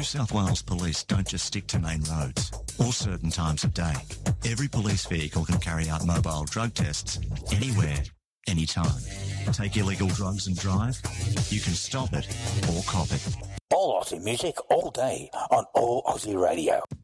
New South Wales Police don't just stick to main roads or certain times of day. Every police vehicle can carry out mobile drug tests anywhere, anytime. Take illegal drugs and drive? You can stop it or cop it. All Aussie music all day on All Aussie Radio.